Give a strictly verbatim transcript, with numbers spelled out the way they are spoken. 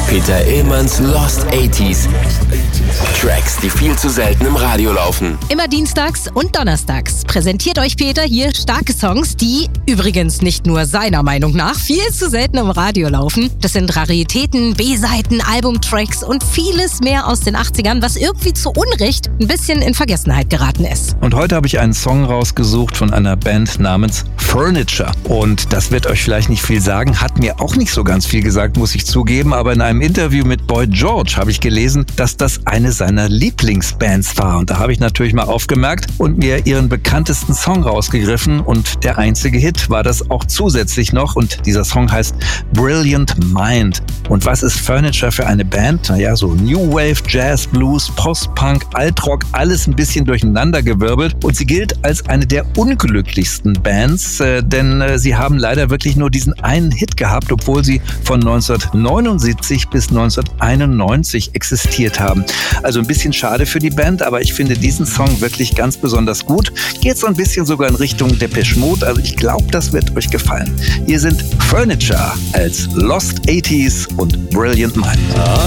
Peter Illmanns Lost achtziger. Tracks, die viel zu selten im Radio laufen. Immer dienstags und donnerstags präsentiert euch Peter hier starke Songs, die übrigens nicht nur seiner Meinung nach viel zu selten im Radio laufen. Das sind Raritäten, B-Seiten, Albumtracks und vieles mehr aus den achtzigern, was irgendwie zu Unrecht ein bisschen in Vergessenheit geraten ist. Und heute habe ich einen Song rausgesucht von einer Band namens Furniture. Und das wird euch vielleicht nicht viel sagen, hat mir auch nicht so ganz viel gesagt, muss ich zugeben. Aber in einem Interview mit Boy George habe ich gelesen, dass das eine seiner Lieblingsbands war. Und da habe ich natürlich mal aufgemerkt und mir ihren bekanntesten Song rausgegriffen. Und der einzige Hit war das auch zusätzlich noch. Und dieser Song heißt Brilliant Mind. Und was ist Furniture für eine Band? Naja, so New Wave, Jazz, Blues, Post-Punk, Altrock, alles ein bisschen durcheinandergewirbelt. Und sie gilt als eine der unglücklichsten Bands, äh, denn äh, sie haben leider wirklich nur diesen einen Hit gehabt, obwohl sie von neunzehnhundertneunundsiebzig bis neunzehnhunderteinundneunzig existiert haben. Also ein bisschen schade für die Band, aber ich finde diesen Song wirklich ganz besonders gut. Geht so ein bisschen sogar in Richtung Depeche Mode, also ich glaube, das wird euch gefallen. Hier sind Furniture als Lost achtziger und Brilliant Mind.